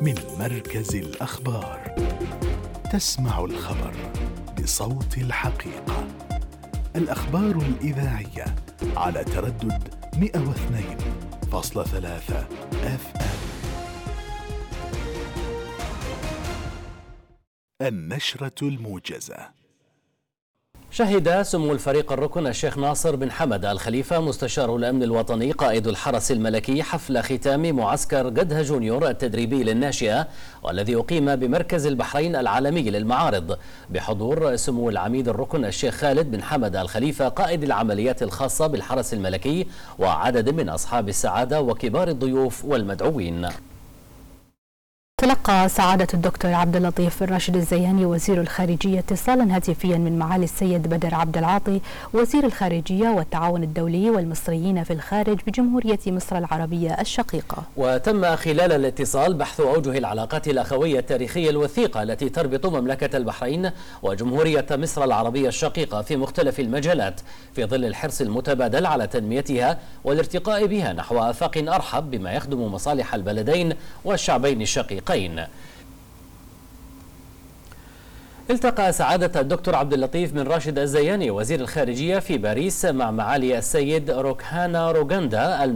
من مركز الأخبار. تسمع الخبر بصوت الحقيقة. الأخبار الإذاعية على تردد 102.3 FM. النشرة الموجزة. شهد سمو الفريق الركن الشيخ ناصر بن حمد الخليفة مستشار الأمن الوطني قائد الحرس الملكي حفل ختام معسكر قدها جونيور التدريبي للناشئة، والذي أقيم بمركز البحرين العالمي للمعارض بحضور سمو العميد الركن الشيخ خالد بن حمد الخليفة قائد العمليات الخاصة بالحرس الملكي وعدد من أصحاب السعادة وكبار الضيوف والمدعوين. تلقى سعادة الدكتور عبد اللطيف الراشد الزياني وزير الخارجية اتصالا هاتفيا من معالي السيد بدر عبد العاطي وزير الخارجية والتعاون الدولي والمصريين في الخارج بجمهورية مصر العربية الشقيقة. وتم خلال الاتصال بحث أوجه العلاقات الأخوية التاريخية الوثيقة التي تربط مملكة البحرين وجمهورية مصر العربية الشقيقة في مختلف المجالات، في ظل الحرص المتبادل على تنميتها والارتقاء بها نحو آفاق أرحب بما يخدم مصالح البلدين والشعبين الشقيقين. التقى سعادة الدكتور عبد اللطيف بن راشد الزياني وزير الخارجية في باريس مع معالي السيد روكهانا روغاندا